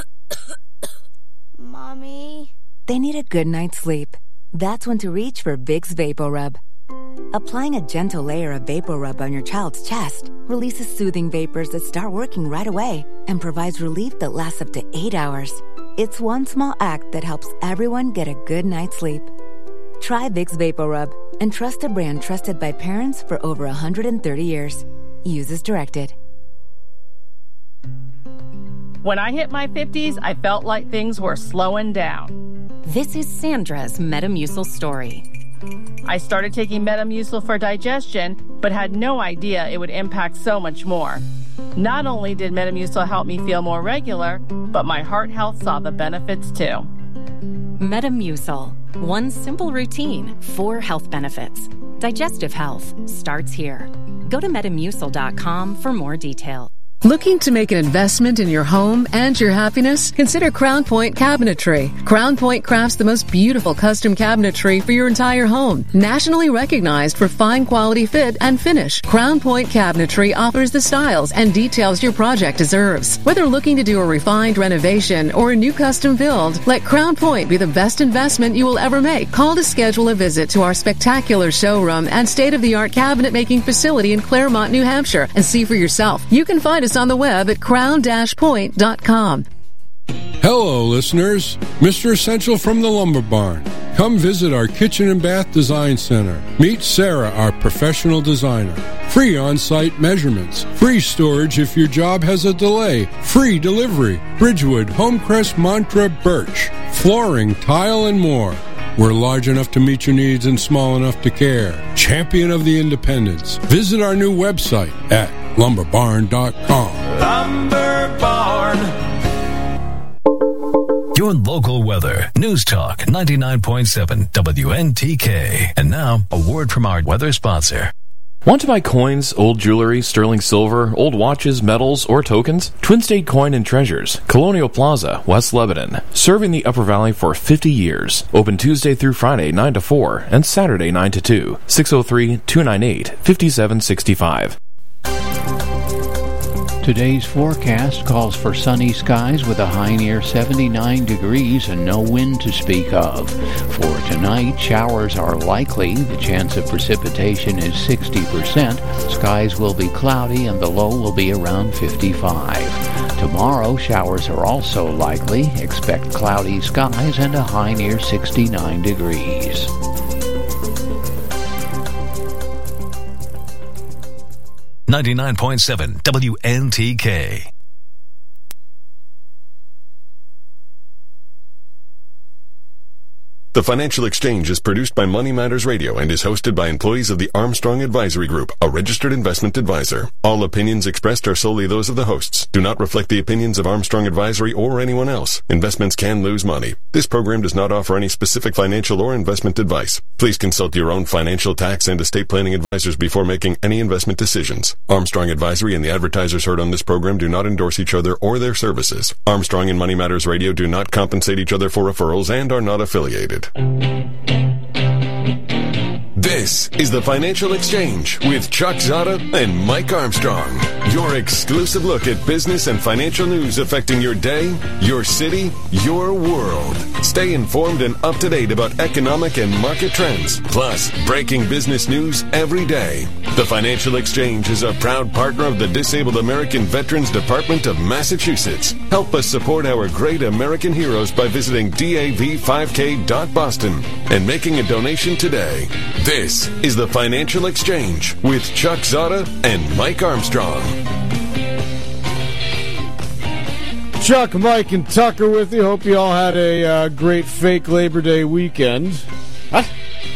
J: Mommy,
I: they need a good night's sleep. That's when to reach for Vicks VapoRub. Applying a gentle layer of VapoRub on your child's chest releases soothing vapors that start working right away and provides relief that lasts up to 8 hours. It's one small act that helps everyone get a good night's sleep. Try Vicks VapoRub and trust a brand trusted by parents for over 130 years. Use as directed.
K: When I hit my 50s, I felt like things were slowing down.
L: This is Sandra's Metamucil story.
K: I started taking Metamucil for digestion, but had no idea it would impact so much more. Not only did Metamucil help me feel more regular, but my heart health saw the benefits too.
L: Metamucil. One simple routine, 4 health benefits. Digestive health starts here. Go to Metamucil.com for more details.
M: Looking to make an investment in your home and your happiness? Consider Crown Point Cabinetry. Crown Point crafts the most beautiful custom cabinetry for your entire home. Nationally recognized for fine quality fit and finish, Crown Point Cabinetry offers the styles and details your project deserves. Whether looking to do a refined renovation or a new custom build, let Crown Point be the best investment you will ever make. Call to schedule a visit to our spectacular showroom and state-of-the-art cabinet making facility in Claremont, New Hampshire, and see for yourself. You can find us on the web at crown-point.com.
N: Hello, listeners. Mr. Essential from the Lumber Barn. Come visit our kitchen and bath design center. Meet Sarah, our professional designer. Free on-site measurements. Free storage if your job has a delay. Free delivery. Bridgewood, Homecrest, Mantra, Birch. Flooring, tile, and more. We're large enough to meet your needs and small enough to care. Champion of the independents. Visit our new website at lumberbarn.com.
C: Lumber Barn. Your local weather. News Talk 99.7 WNTK. And now, a word from our weather sponsor.
O: Want to buy coins, old jewelry, sterling silver, old watches, medals, or tokens? Twin State Coin and Treasures, Colonial Plaza, West Lebanon. Serving the Upper Valley for 50 years. Open Tuesday through Friday 9 to 4 and Saturday 9 to 2. 603-298-5765.
P: Today's forecast calls for sunny skies with a high near 79 degrees and no wind to speak of. For tonight, showers are likely. The chance of precipitation is 60%. Skies will be cloudy and the low will be around 55. Tomorrow, showers are also likely. Expect cloudy skies and a high near 69 degrees.
C: .7 WNTK.
J: The Financial Exchange is produced by Money Matters Radio and is hosted by employees of the Armstrong Advisory Group, a registered investment advisor. All opinions expressed are solely those of the hosts. Do not reflect the opinions of Armstrong Advisory or anyone else. Investments can lose money. This program does not offer any specific financial or investment advice. Please consult your own financial, tax, and estate planning advisors before making any investment decisions. Armstrong Advisory and the advertisers heard on this program do not endorse each other or their services. Armstrong and Money Matters Radio do not compensate each other for referrals and are not affiliated. This is the Financial Exchange with Chuck Zada and Mike Armstrong. Your exclusive look at business and financial news affecting your day, your city, your world. Stay informed and up to date about economic and market trends, plus breaking business news every day. The Financial Exchange is a proud partner of the Disabled American Veterans Department of Massachusetts. Help us support our great American heroes by visiting dav5k.boston and making a donation today. This is the Financial Exchange with Chuck Zada and Mike Armstrong.
Q: Chuck, Mike, and Tucker with you. Hope you all had a great fake Labor Day weekend. What?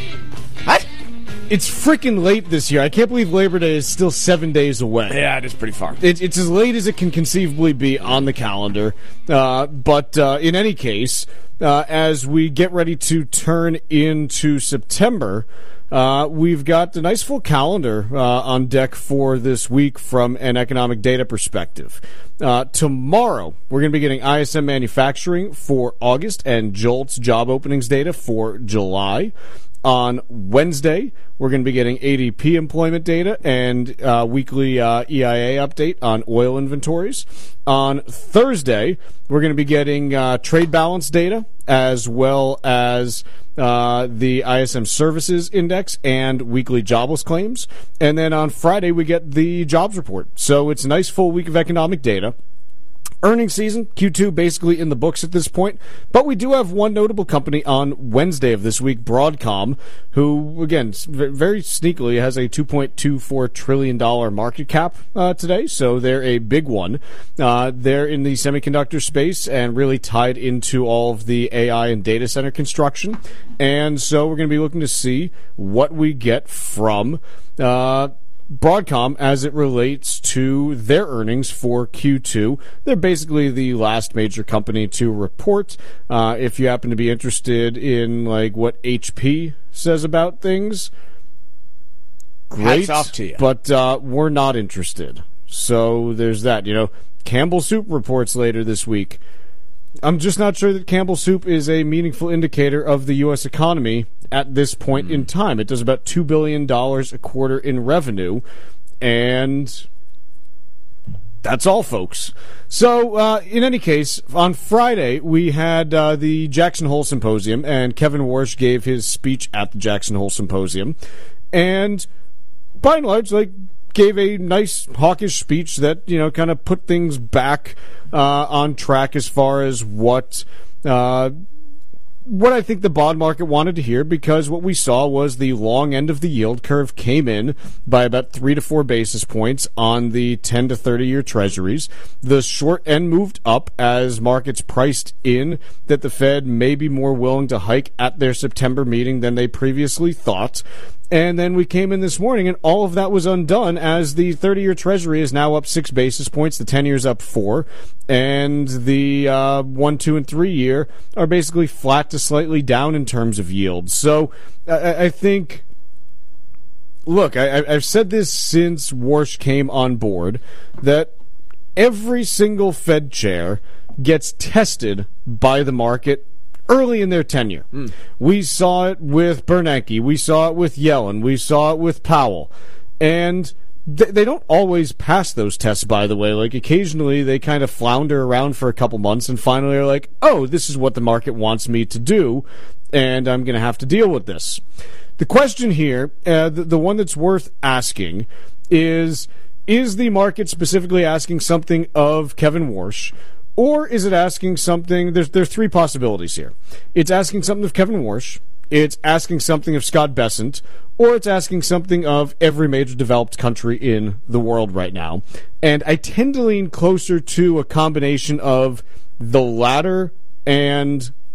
Q: It's freaking late this year. I can't believe Labor Day is still 7 days away.
R: Yeah, it is pretty far.
Q: It's as late as it can conceivably be on the calendar. But in any case, as we get ready to turn into September, we've got a nice full calendar on deck for this week from an economic data perspective. Tomorrow, we're going to be getting ISM manufacturing for August and JOLTS job openings data for July. On Wednesday, we're going to be getting ADP employment data and weekly EIA update on oil inventories. On Thursday, we're going to be getting trade balance data as well as the ISM Services Index and weekly jobless claims. And then on Friday, we get the jobs report. So it's a nice full week of economic data. Earnings season, Q2 basically in the books at this point, but we do have one notable company on Wednesday of this week, Broadcom, who, again, very sneakily has a $2.24 trillion market cap today, so they're a big one. They're in the semiconductor space and really tied into all of the AI and data center construction, and so we're going to be looking to see what we get from Broadcom as it relates to their earnings for Q2. They're basically the last major company to report. If you happen to be interested in like what HP says about things, great.
R: Hats off to you.
Q: But we're not interested. So there's that. You know, Campbell Soup reports later this week. I'm just not sure that Campbell Soup is a meaningful indicator of the U.S. economy at this point in time. It does about $2 billion a quarter in revenue, and that's all, folks. So, in any case, on Friday, we had the Jackson Hole Symposium, and Kevin Warsh gave his speech at the Jackson Hole Symposium, and by and large, gave a nice hawkish speech that, you know, kind of put things back on track as far as what I think the bond market wanted to hear, because what we saw was the long end of the yield curve came in by about 3 to 4 basis points on the 10 to 30-year treasuries. The short end moved up as markets priced in that the Fed may be more willing to hike at their September meeting than they previously thought. And then we came in this morning, and all of that was undone as the 30-year Treasury is now up 6 basis points, the 10-year's up 4, and the 1, 2, and 3-year are basically flat to slightly down in terms of yield. So I think, look, I've said this since Warsh came on board, that every single Fed chair gets tested by the market early in their tenure. We saw it with Bernanke. We saw it with Yellen. We saw it with Powell. And they don't always pass those tests, by the way. Like, occasionally they kind of flounder around for a couple months and finally are like, oh, this is what the market wants me to do, and I'm going to have to deal with this. The question here, the one that's worth asking, is the market specifically asking something of Kevin Warsh? Or is it asking something? There's 3 possibilities here. It's asking something of Kevin Warsh, it's asking something of Scott Bessent, or it's asking something of every major developed country in the world right now. And I tend to lean closer to a combination of the latter and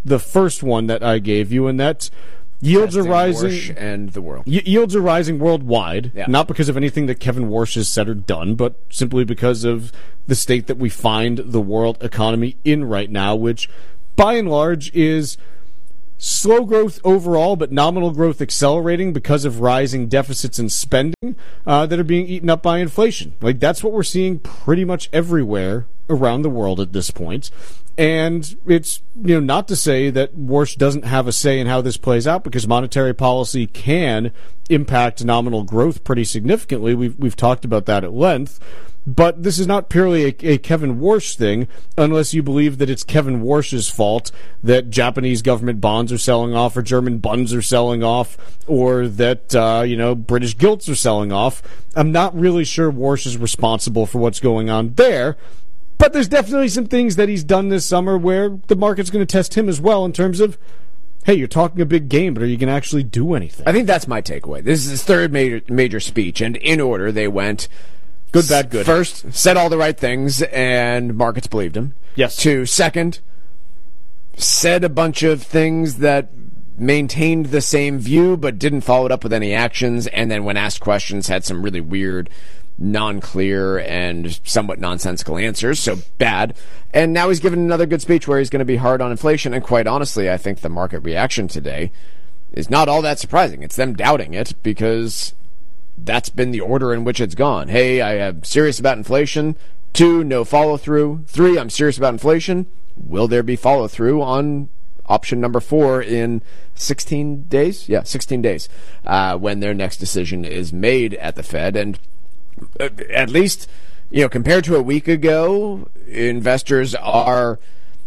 Q: the first one that I gave you, and that's yields are rising,
R: Warsh and the world.
Q: Yields are rising worldwide,
R: Yeah.
Q: not because of anything that Kevin Warsh has said or done, but simply because of the state that we find the world economy in right now, which, by and large, is slow growth overall, but nominal growth accelerating because of rising deficits and spending that are being eaten up by inflation. Like, that's what we're seeing pretty much everywhere around the world at this point. And it's, not to say that Warsh doesn't have a say in how this plays out, because monetary policy can impact nominal growth pretty significantly. We've talked about that at length. But this is not purely a Kevin Warsh thing, unless you believe that it's Kevin Warsh's fault that Japanese government bonds are selling off, or German bunds are selling off, or that, British gilts are selling off. I'm not really sure Warsh is responsible for what's going on there. But there's definitely some things that he's done this summer where the market's going to test him as well in terms of, hey, you're talking a big game, but are you going to actually do anything?
R: I think that's my takeaway. This is his third major speech, and in order, they went
Q: good, bad, good.
R: First, said all the right things, and markets believed him.
Q: Yes.
R: Two, second, said a bunch of things that maintained the same view, but didn't follow it up with any actions, and then when asked questions, had some really weird, non-clear and somewhat nonsensical answers, so bad. And now he's given another good speech where he's going to be hard on inflation, and quite honestly, I think the market reaction today is not all that surprising. It's them doubting it, because that's been the order in which it's gone. Hey, I am serious about inflation. 2, no follow-through. 3, I'm serious about inflation. Will there be follow-through on option number 4 in 16 days? Yeah, 16 days, when their next decision is made at the Fed. And at least, compared to a week ago, investors are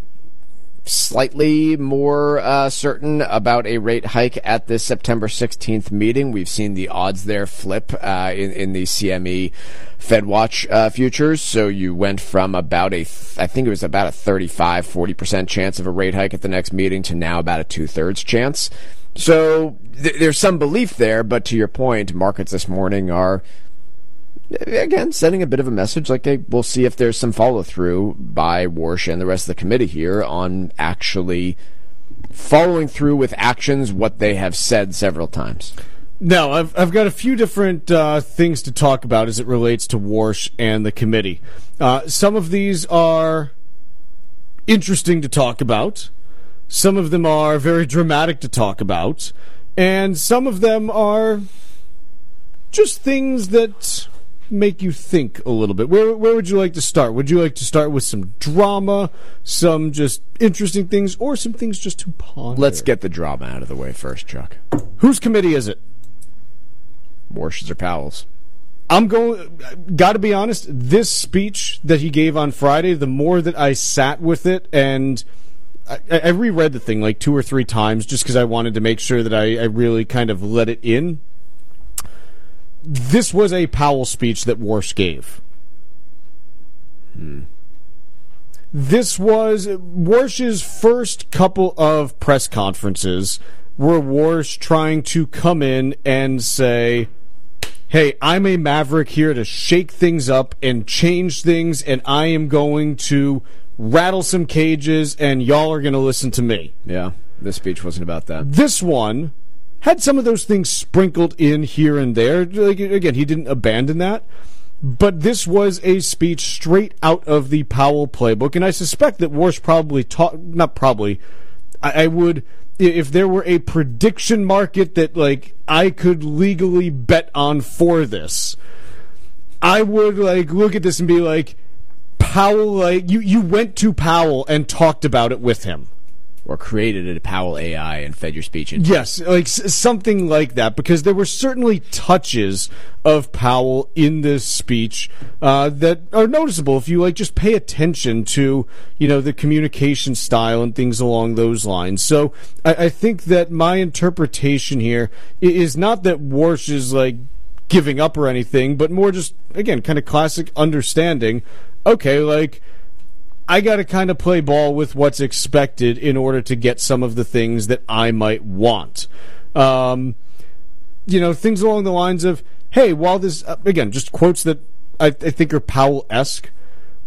R: slightly more certain about a rate hike at this September 16th meeting. We've seen the odds there flip in the CME FedWatch futures. So you went from about I think it was about a 35-40% chance of a rate hike at the next meeting to now about a 2/3 chance. So there's some belief there, but to your point, markets this morning are, again, sending a bit of a message like, hey, we'll see if there's some follow-through by Warsh and the rest of the committee here on actually following through with actions what they have said several times.
Q: Now, I've got a few different things to talk about as it relates to Warsh and the committee. Some of these are interesting to talk about. Some of them are very dramatic to talk about. And some of them are just things that make you think a little bit. Where would you like to start? Would you like to start with some drama, some just interesting things, or some things just to ponder?
R: Let's get the drama out of the way first, Chuck.
Q: Whose committee is it?
R: Warsh's or Powell's?
Q: Gotta be honest, this speech that he gave on Friday, the more that I sat with it, and I reread the thing like 2 or 3 times just because I wanted to make sure that I really kind of let it in. This was a Powell speech that Warsh gave. This was Warsh's first couple of press conferences were Warsh trying to come in and say, hey, I'm a maverick here to shake things up and change things, and I am going to rattle some cages, and y'all are going to listen to me.
R: Yeah, this speech wasn't about that.
Q: This one had some of those things sprinkled in here and there. Like, again, he didn't abandon that. But this was a speech straight out of the Powell playbook, and I suspect that Warsh probably I would, if there were a prediction market that, like, I could legally bet on for this, I would, like, look at this and be like, Powell, like, you went to Powell and talked about it with him.
R: Or created a Powell AI and fed your speech into.
Q: Yes, like something like that, because there were certainly touches of Powell in this speech that are noticeable if you just pay attention to the communication style and things along those lines. So I think that my interpretation here is not that Warsh is giving up or anything, but more just, again, kind of classic understanding. Okay, I got to kind of play ball with what's expected in order to get some of the things that I might want. Things along the lines of, hey, while this, again, just quotes that I think are Powell-esque,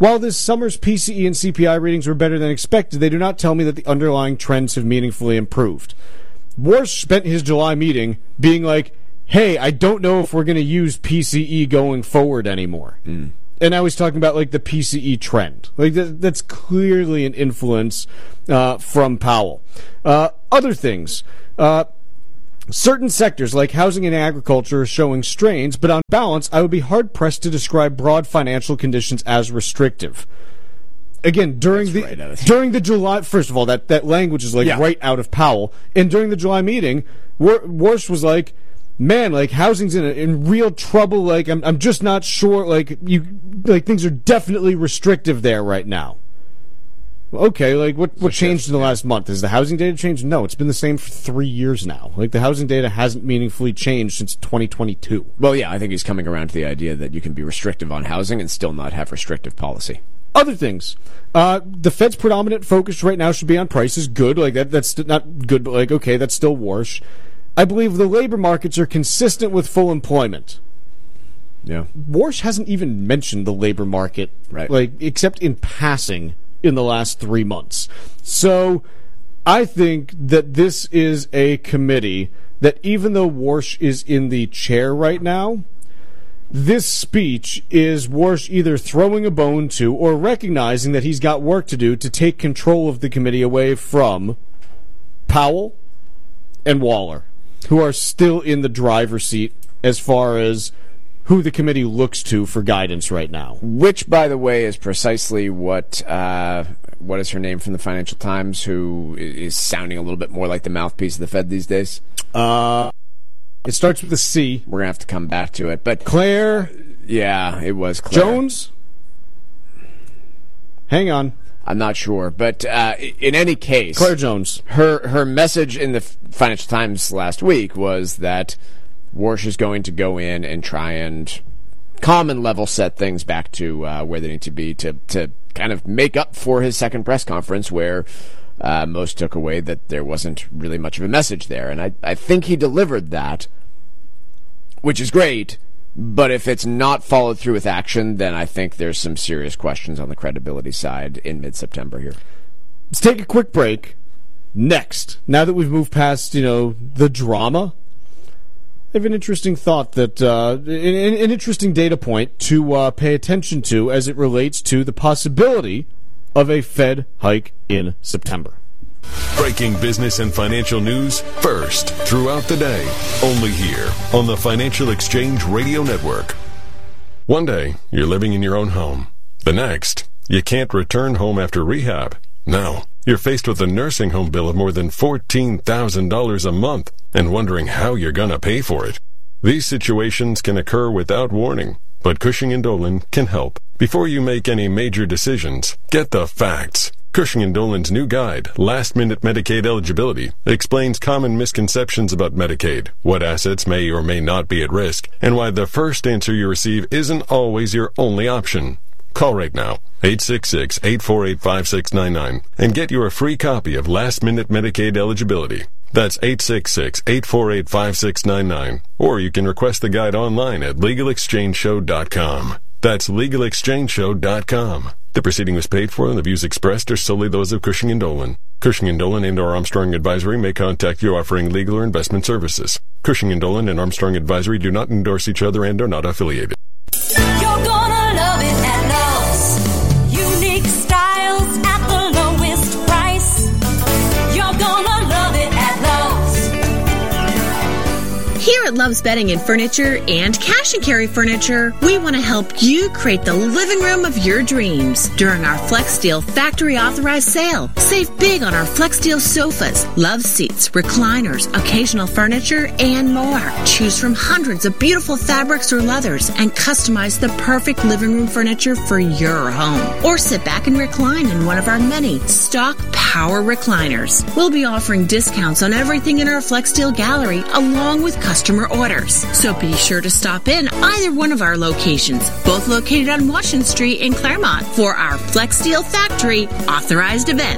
Q: While this summer's PCE and CPI readings were better than expected, they do not tell me that the underlying trends have meaningfully improved. Warsh spent his July meeting being like, hey, I don't know if we're going to use PCE going forward anymore. And now he's talking about, like, the PCE trend. Like, that's clearly an influence from Powell. Other things. Certain sectors, like housing and agriculture, are showing strains, but on balance, I would be hard-pressed to describe broad financial conditions as restrictive. Again, during the July, first of all, that language is right out of Powell. And during the July meeting, Warsh was like, man, like, housing's in real trouble. Like, I'm just not sure. Like, things are definitely restrictive there right now. Okay, like, what changed in the last month? Has the housing data changed? No, it's been the same for 3 years now. Like, the housing data hasn't meaningfully changed since 2022.
R: Well, yeah, I think he's coming around to the idea that you can be restrictive on housing and still not have restrictive policy.
Q: Other things. The Fed's predominant focus right now should be on prices. Good. Like, that's not good, but, like, okay, that's still Warsh. I believe the labor markets are consistent with full employment.
R: Yeah.
Q: Warsh hasn't even mentioned the labor market,
R: right?
Q: Like, except in passing in the last 3 months. So I think that this is a committee that, even though Warsh is in the chair right now, this speech is Warsh either throwing a bone to or recognizing that he's got work to do to take control of the committee away from Powell and Waller, who are still in the driver's seat as far as who the committee looks to for guidance right now.
R: Which, by the way, is precisely what is her name from the Financial Times, who is sounding a little bit more like the mouthpiece of the Fed these days?
Q: It starts with a C.
R: We're going to have to come back to it. But
Q: Claire?
R: Yeah, it was Claire.
Q: Jones? Hang on.
R: I'm not sure. But in any case,
Q: Claire Jones.
R: Her message in the Financial Times last week was that Warsh is going to go in and try and common level set things back to where they need to be to kind of make up for his second press conference where most took away that there wasn't really much of a message there. And I think he delivered that, which is great. But if it's not followed through with action, then I think there's some serious questions on the credibility side in mid-September here.
Q: Let's take a quick break. Next, now that we've moved past, the drama, I have an interesting thought that, an interesting data point to pay attention to as it relates to the possibility of a Fed hike in September.
J: Breaking business and financial news first throughout the day, only here on the Financial Exchange Radio Network. One day, you're living in your own home. The next, you can't return home after rehab. No, you're faced with a nursing home bill of more than $14,000 a month and wondering how you're going to pay for it. These situations can occur without warning, but Cushing & Dolan can help. Before you make any major decisions, get the facts. Cushing & Dolan's new guide, Last Minute Medicaid Eligibility, explains common misconceptions about Medicaid, what assets may or may not be at risk, and why the first answer you receive isn't always your only option. Call right now, 866-848-5699, and get your free copy of Last Minute Medicaid Eligibility. That's 866-848-5699. Or you can request the guide online at LegalExchangeShow.com. That's LegalExchangeShow.com. The proceeding was paid for, and the views expressed are solely those of Cushing & Dolan. Cushing & Dolan and or Armstrong Advisory may contact you offering legal or investment services. Cushing & Dolan and Armstrong Advisory do not endorse each other and are not affiliated.
S: You're gonna love it at Lowe's. Unique styles at the lowest price. You're gonna love it at Lowe's.
T: Here at Love's Bedding and Furniture and Cash and Carry Furniture, we want to help you create the living room of your dreams during our FlexSteel factory authorized sale. Save big on our FlexSteel sofas, love seats, recliners, occasional furniture, and more. Choose from hundreds of beautiful fabrics or leathers and customize the perfect living room furniture for your home. Or sit back and recline in one of our many stock power recliners. We'll be offering discounts on everything in our FlexSteel gallery along with customer orders. So be sure to stop in either one of our locations, both located on Washington Street in Claremont, for our FlexSteel Factory authorized event.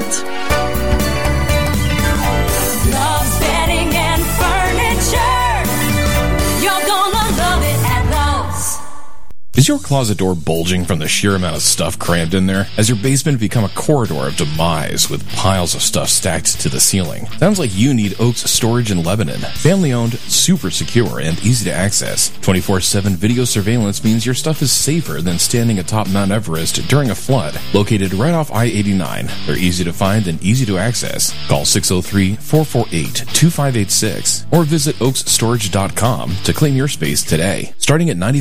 S: Love's Bedding and Furniture. You're gonna love it at Lowe's.
O: Is your closet door bulging from the sheer amount of stuff crammed in there? Has your basement become a corridor of demise with piles of stuff stacked to the ceiling? Sounds like you need Oaks Storage in Lebanon. Family owned, super secure, and easy to access. 24/7 video surveillance means your stuff is safer than standing atop Mount Everest during a flood. Located right off I-89, they're easy to find and easy to access. Call 603-448-2586 or visit oaksstorage.com to claim your space today. Starting at $95